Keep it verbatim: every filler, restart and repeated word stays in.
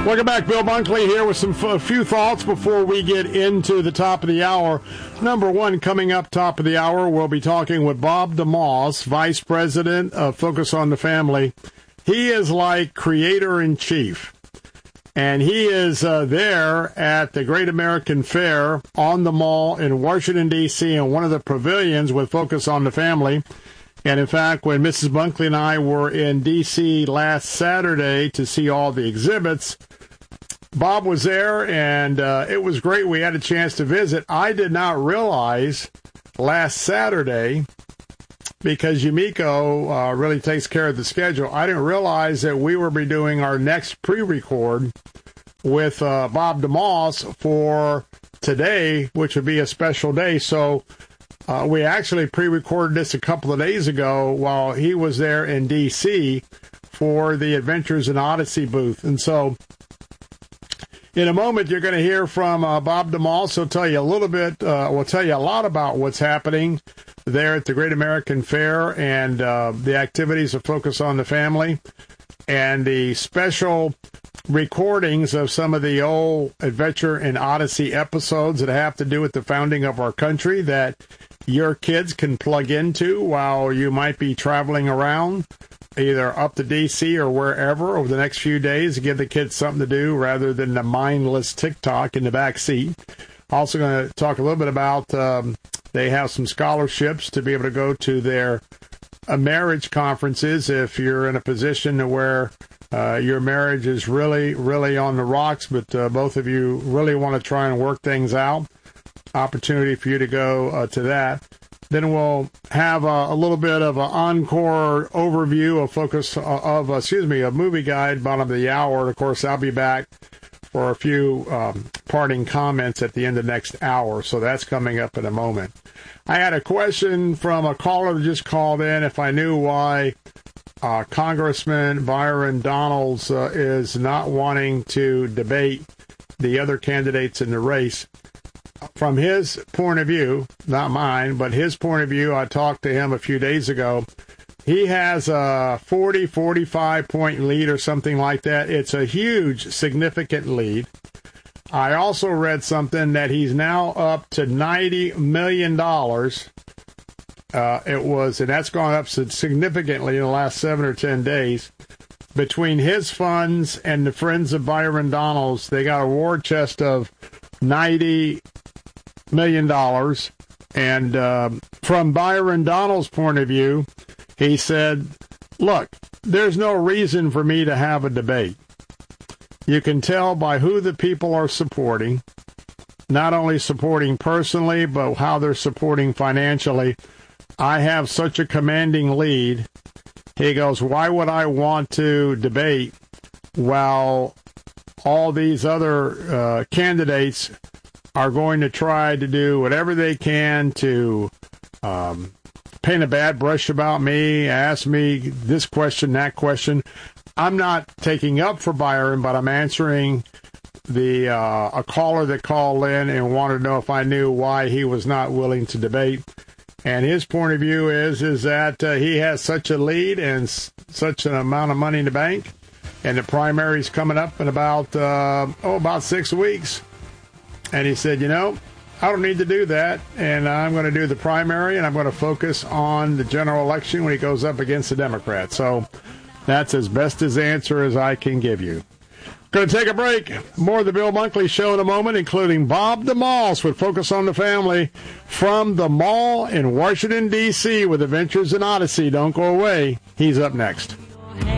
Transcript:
Welcome back. Bill Bunkley here with some a few thoughts before we get into the top of the hour. Number one, coming up top of the hour, we'll be talking with Bob DeMoss, Vice President of Focus on the Family. He is like creator-in-chief, and he is uh, there at the Great American Fair on the Mall in Washington, D C, in one of the pavilions with Focus on the Family. And, in fact, when Missus Bunkley and I were in D C last Saturday to see all the exhibits, Bob was there, and uh, it was great. We had a chance to visit. I did not realize last Saturday, because Yumiko uh, really takes care of the schedule, I didn't realize that we will be doing our next pre-record with uh, Bob DeMoss for today, which would be a special day. So uh, we actually pre-recorded this a couple of days ago while he was there in D C for the Adventures in Odyssey booth. And so in a moment, you're going to hear from uh, Bob DeMoss. He'll tell you a little bit, uh, will tell you a lot about what's happening there at the Great American Fair and uh, the activities of Focus on the Family and the special recordings of some of the old Adventure in Odyssey episodes that have to do with the founding of our country that your kids can plug into while you might be traveling around, either up to D C or wherever over the next few days to give the kids something to do rather than the mindless TikTok in the back seat. Also going to talk a little bit about um, they have some scholarships to be able to go to their uh, marriage conferences if you're in a position to where uh, your marriage is really, really on the rocks, but uh, both of you really want to try and work things out. Opportunity for you to go uh, to that. Then we'll have a, a little bit of an encore overview of focus uh, of, uh, excuse me, a movie guide, bottom of the hour. And of course, I'll be back for a few um, parting comments at the end of next hour. So that's coming up in a moment. I had a question from a caller that just called in if I knew why uh, Congressman Byron Donalds uh, is not wanting to debate the other candidates in the race. From his point of view, not mine, but his point of view, I talked to him a few days ago. He has a forty, forty-five point lead or something like that. It's a huge, significant lead. I also read something that he's now up to ninety million dollars. Uh, it was, and that's gone up significantly in the last seven or ten days. Between his funds and the Friends of Byron Donalds, they got a war chest of ninety million dollars. And uh, from Byron Donalds' point of view, he said, look, there's no reason for me to have a debate. You can tell by who the people are supporting, not only supporting personally, but how they're supporting financially. I have such a commanding lead. He goes, why would I want to debate while all these other uh, candidates are going to try to do whatever they can to um, paint a bad brush about me, ask me this question, that question. I'm not taking up for Byron, but I'm answering the uh, a caller that called in and wanted to know if I knew why he was not willing to debate. And his point of view is is that uh, he has such a lead and s- such an amount of money in the bank, and the primary's coming up in about uh, oh about six weeks. And he said, you know, I don't need to do that, and I'm going to do the primary, and I'm going to focus on the general election when he goes up against the Democrats. So that's as best as answer as I can give you. Going to take a break. More of the Bill Bunkley Show in a moment, including Bob DeMoss with Focus on the Family from the Mall in Washington, D C with Adventures in Odyssey. Don't go away. He's up next.